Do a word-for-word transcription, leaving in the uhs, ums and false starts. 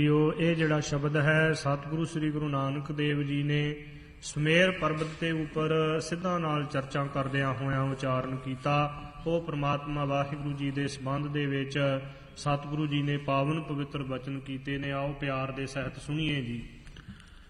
ਇਹ ਜਿਹੜਾ ਸ਼ਬਦ ਹੈ ਸਤਿਗੁਰੂ ਸ੍ਰੀ ਗੁਰੂ ਨਾਨਕ ਦੇਵ ਜੀ ਨੇ ਸੁਮੇਰ ਪਰਬਤ ਦੇ ਉੱਪਰ ਸਿੱਧਾਂ ਨਾਲ ਚਰਚਾ ਕਰਦਿਆਂ ਹੋਇਆਂ ਉਚਾਰਨ ਕੀਤਾ। ਉਹ ਪ੍ਰਮਾਤਮਾ ਵਾਹਿਗੁਰੂ ਜੀ ਦੇ ਸੰਬੰਧ ਦੇ ਵਿੱਚ ਸਤਿਗੁਰੂ ਜੀ ਨੇ ਪਾਵਨ ਪਵਿੱਤਰ ਬਚਨ ਕੀਤੇ ਨੇ। ਆਓ ਪਿਆਰ ਦੇ ਸਹਿਤ ਸੁਣੀਏ ਜੀ।